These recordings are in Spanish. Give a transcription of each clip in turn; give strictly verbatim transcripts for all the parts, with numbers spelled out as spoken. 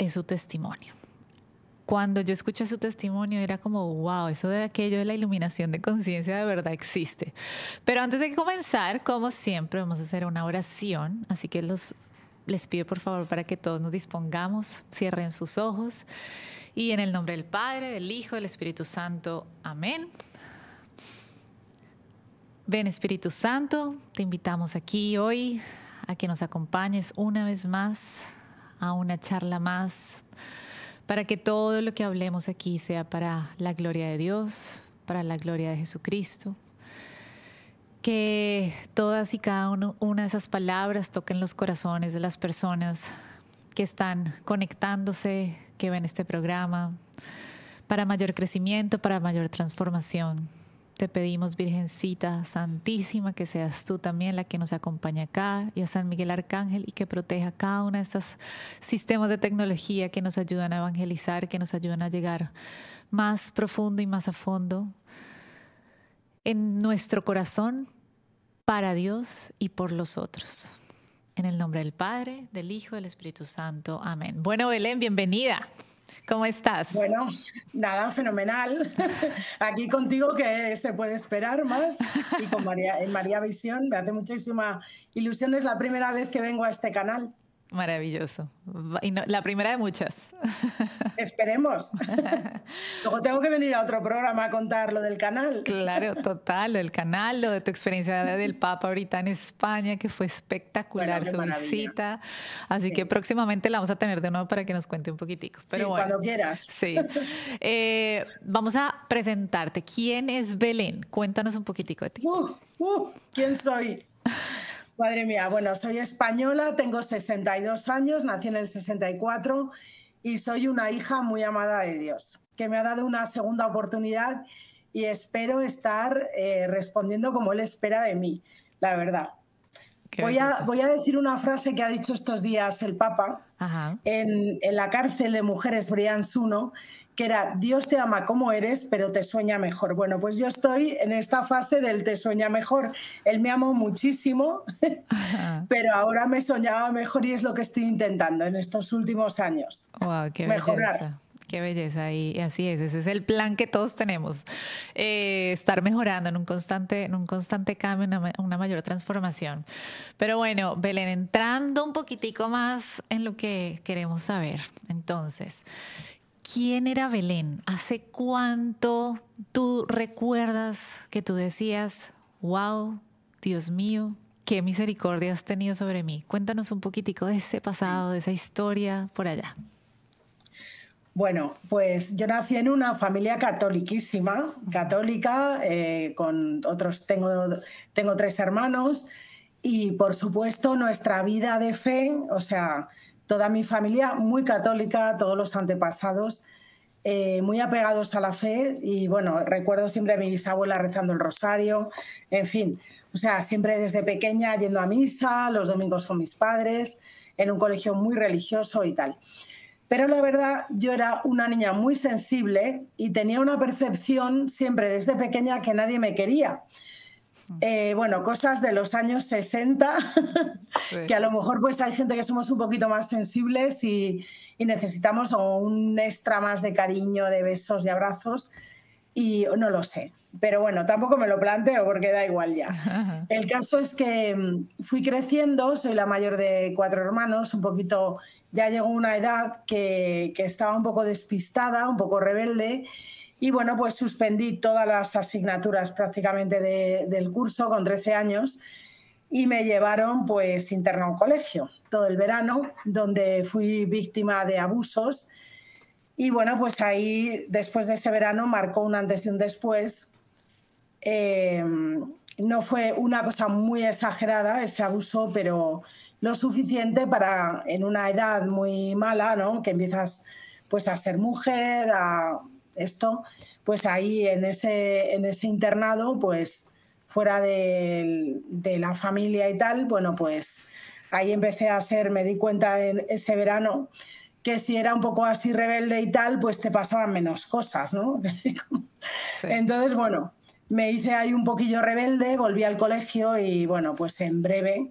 es su testimonio. Cuando yo escuché su testimonio era como, wow, eso de aquello de la iluminación de conciencia de verdad existe. Pero antes de comenzar, como siempre, vamos a hacer una oración. Así que los, les pido por favor para que todos nos dispongamos, cierren sus ojos. Y en el nombre del Padre, del Hijo, del Espíritu Santo. Amén. Ven Espíritu Santo, te invitamos aquí hoy a que nos acompañes una vez más a una charla más, para que todo lo que hablemos aquí sea para la gloria de Dios, para la gloria de Jesucristo. Que todas y cada uno, una de esas palabras toquen los corazones de las personas que están conectándose, que ven este programa, para mayor crecimiento, para mayor transformación. Te pedimos, Virgencita Santísima, que seas tú también la que nos acompaña acá, y a San Miguel Arcángel, y que proteja cada uno de estos sistemas de tecnología que nos ayudan a evangelizar, que nos ayudan a llegar más profundo y más a fondo en nuestro corazón, para Dios y por los otros. En el nombre del Padre, del Hijo, del Espíritu Santo. Amén. Bueno, Belén, bienvenida. ¿Cómo estás? Bueno, nada, fenomenal. Aquí contigo, que se puede esperar más, y con María, en María Visión. Me hace muchísima ilusión. Es la primera vez que vengo a este canal. Maravilloso. Y no, la primera de muchas. Esperemos. Luego tengo que venir a otro programa a contar lo del canal. Claro, total, lo del canal, lo de tu experiencia del Papa ahorita en España, que fue espectacular, Bueno, su maravilla. visita. Así Sí. que próximamente la vamos a tener de nuevo para que nos cuente un poquitico. Pero Sí, bueno, cuando quieras. Sí. Eh, vamos a presentarte. ¿Quién es Belén? Cuéntanos un poquitico de ti. Uh, uh, ¿Quién soy? Madre mía, bueno, soy española, tengo sesenta y dos años, nací en el sesenta y cuatro y soy una hija muy amada de Dios, que me ha dado una segunda oportunidad y espero estar eh, respondiendo como Él espera de mí, la verdad. Qué Voy a, belleza. voy a decir una frase que ha dicho estos días el Papa Ajá. en, en la cárcel de mujeres Brians uno, que era: Dios te ama como eres, pero te sueña mejor. Bueno, pues yo estoy en esta fase del te sueña mejor. Él me amó muchísimo, Ajá. pero ahora me soñaba mejor, y es lo que estoy intentando en estos últimos años. Wow, qué Mejorar. belleza. Qué belleza, y así es, ese es el plan que todos tenemos, eh, estar mejorando en un constante, en un constante cambio, una, una mayor transformación. Pero bueno, Belén, entrando un poquitico más en lo que queremos saber, entonces, ¿quién era Belén? ¿Hace cuánto tú recuerdas que tú decías, wow, Dios mío, qué misericordia has tenido sobre mí? Cuéntanos un poquitico de ese pasado, de esa historia por allá. Bueno, pues yo nací en una familia catoliquísima, católica, eh, con otros, tengo, tengo tres hermanos, y por supuesto nuestra vida de fe, o sea, toda mi familia muy católica, todos los antepasados eh, muy apegados a la fe, y bueno, recuerdo siempre a mi bisabuela rezando el rosario, en fin, o sea, siempre desde pequeña yendo a misa, los domingos con mis padres, en un colegio muy religioso y tal. Pero la verdad, yo era una niña muy sensible y tenía una percepción siempre desde pequeña que nadie me quería. Eh, bueno, cosas de los años sesenta, Sí. que a lo mejor pues hay gente que somos un poquito más sensibles y, y necesitamos o un extra más de cariño, de besos y abrazos, y no lo sé. Pero bueno, tampoco me lo planteo porque da igual ya. Ajá. El caso es que mm, fui creciendo, soy la mayor de cuatro hermanos, un poquito, ya llegó una edad que, que estaba un poco despistada, un poco rebelde, y bueno, pues suspendí todas las asignaturas prácticamente de, del curso con trece años, y me llevaron pues interna a un colegio todo el verano, donde fui víctima de abusos. Y bueno, pues ahí, después de ese verano, marcó un antes y un después. Eh, no fue una cosa muy exagerada ese abuso, pero lo suficiente para, en una edad muy mala, ¿no?, que empiezas pues a ser mujer, a esto, pues ahí en ese, en ese internado, pues fuera de, de la familia y tal, bueno, pues ahí empecé a ser, me di cuenta en ese verano que si era un poco así rebelde y tal, pues te pasaban menos cosas, ¿no? Sí. Entonces, bueno, me hice ahí un poquillo rebelde, volví al colegio y bueno, pues en breve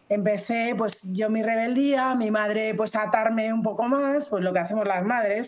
empecé pues yo mi rebeldía, mi madre pues a atarme un poco más, pues lo que hacemos las madres,